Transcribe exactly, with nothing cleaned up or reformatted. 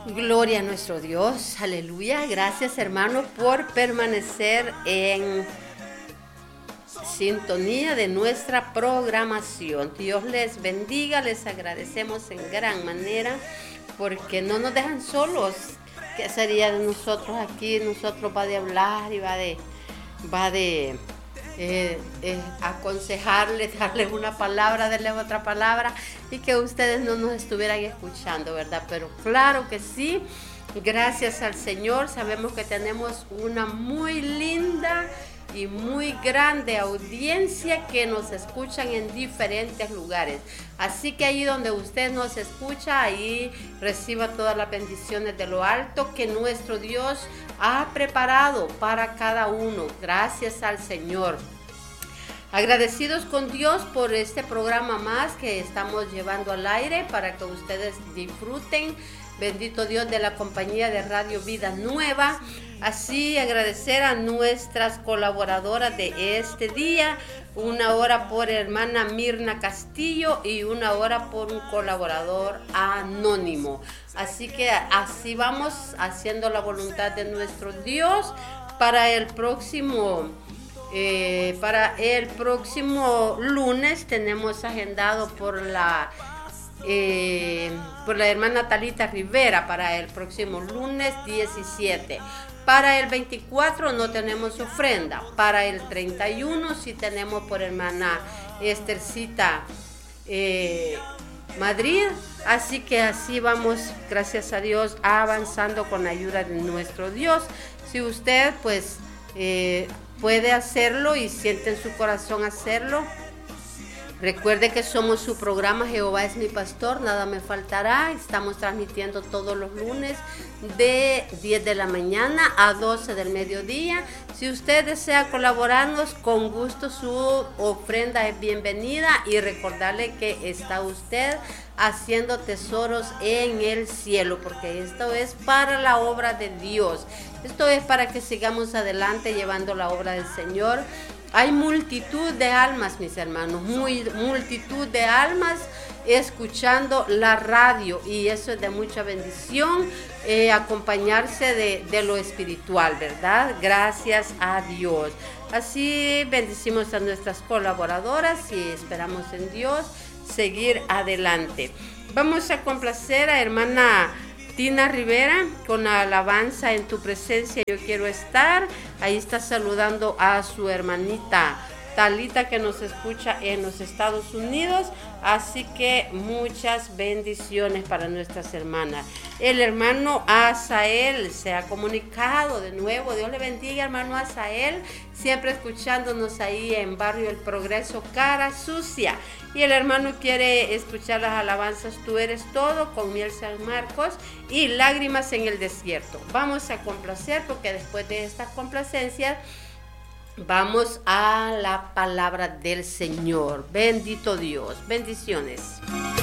Gloria a nuestro Dios, aleluya. Gracias, hermano, por permanecer en sintonía de nuestra programación. Dios les bendiga, les agradecemos en gran manera porque no nos dejan solos. ¿Qué sería de nosotros aquí? Nosotros va de hablar y va de, va de eh, eh, aconsejarles, darles una palabra, darles otra palabra y que ustedes no nos estuvieran escuchando, ¿verdad? Pero claro que sí, gracias al Señor, sabemos que tenemos una muy linda y muy grande audiencia que nos escuchan en diferentes lugares. Así que ahí donde usted nos escucha, ahí reciba todas las bendiciones de lo alto que nuestro Dios ha preparado para cada uno. Gracias al Señor. Agradecidos con Dios por este programa más que estamos llevando al aire para que ustedes disfruten. Bendito Dios de la compañía de Radio Vida Nueva. Así agradecer a nuestras colaboradoras de este día, una hora por hermana Mirna Castillo y una hora por un colaborador anónimo. Así que así vamos haciendo la voluntad de nuestro Dios para el próximo eh, para el próximo lunes tenemos agendado por la Eh, por la hermana Talita Rivera para el próximo lunes diecisiete. Para el veinticuatro no tenemos ofrenda. Para el treinta y uno sí tenemos por hermana Estercita eh, Madrid. Así que así vamos, gracias a Dios, avanzando con la ayuda de nuestro Dios. Si usted pues eh, puede hacerlo y siente en su corazón hacerlo, recuerde que somos su programa Jehová es mi pastor, nada me faltará. Estamos transmitiendo todos los lunes de diez de la mañana a doce del mediodía. Si usted desea colaborarnos, con gusto su ofrenda es bienvenida y recordarle que está usted haciendo tesoros en el cielo, porque esto es para la obra de Dios. Esto es para que sigamos adelante llevando la obra del Señor. Hay multitud de almas, mis hermanos, muy, multitud de almas escuchando la radio y eso es de mucha bendición, eh, acompañarse de, de lo espiritual, ¿verdad? Gracias a Dios. Así bendecimos a nuestras colaboradoras y esperamos en Dios seguir adelante. Vamos a complacer a hermana Tina Rivera con la alabanza En tu presencia yo quiero estar. Ahí está saludando a su hermanita Talita que nos escucha en los Estados Unidos. Así que muchas bendiciones para nuestras hermanas. El hermano Asael se ha comunicado de nuevo. Dios le bendiga, hermano Asael. Siempre escuchándonos ahí en Barrio El Progreso, Cara Sucia. Y el hermano quiere escuchar las alabanzas Tú eres todo con Miel San Marcos y Lágrimas en el desierto. Vamos a complacer porque después de estas complacencias vamos a la palabra del Señor. Bendito Dios. Bendiciones.